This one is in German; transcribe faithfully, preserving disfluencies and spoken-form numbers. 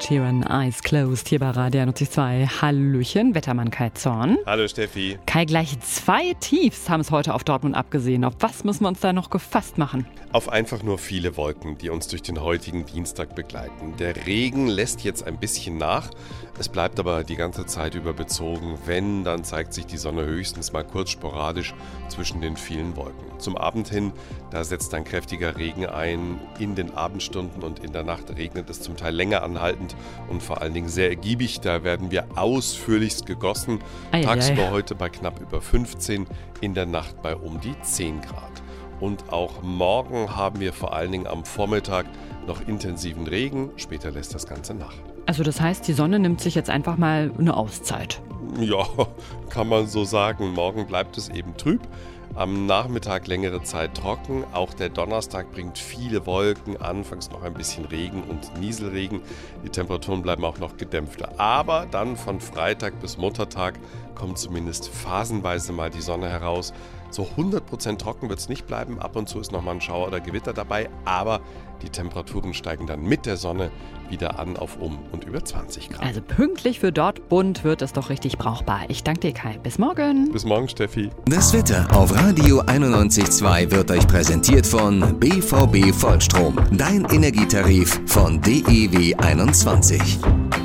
Sheeran, Eyes Closed, hier bei Radio einundneunzig Komma zwei. Hallöchen, Wettermann Kai Zorn. Hallo Steffi. Kai, gleich zwei Tiefs haben es heute auf Dortmund abgesehen. Auf was müssen wir uns da noch gefasst machen? Auf einfach nur viele Wolken, die uns durch den heutigen Dienstag begleiten. Der Regen lässt jetzt ein bisschen nach. Es bleibt aber die ganze Zeit über bezogen. Wenn, dann zeigt sich die Sonne höchstens mal kurz sporadisch zwischen den vielen Wolken. Zum Abend hin, da setzt ein kräftiger Regen ein. In den Abendstunden und in der Nacht regnet es zum Teil länger anhaltend und vor allen Dingen sehr ergiebig. Da werden wir ausführlichst gegossen. Ei, Tagsüber ei. heute bei knapp über fünfzehn, in der Nacht bei um die zehn Grad. Und auch morgen haben wir vor allen Dingen am Vormittag noch intensiven Regen. Später lässt das Ganze nach. Also das heißt, die Sonne nimmt sich jetzt einfach mal eine Auszeit. Ja, kann man so sagen. Morgen bleibt es eben trüb. Am Nachmittag längere Zeit trocken. Auch der Donnerstag bringt viele Wolken, anfangs noch ein bisschen Regen und Nieselregen. Die Temperaturen bleiben auch noch gedämpfter. Aber dann von Freitag bis Muttertag kommt zumindest phasenweise mal die Sonne heraus. So hundert Prozent trocken wird es nicht bleiben. Ab und zu ist nochmal ein Schauer oder Gewitter dabei. Aber die Temperaturen steigen dann mit der Sonne wieder an auf um und über zwanzig Grad. Also pünktlich für Dortmund wird es doch richtig brauchbar. Ich danke dir, Kai. Bis morgen. Bis morgen, Steffi. Das Wetter auf Radio einundneunzig Komma zwei wird euch präsentiert von B V B Vollstrom. Dein Energietarif von D E W einundzwanzig.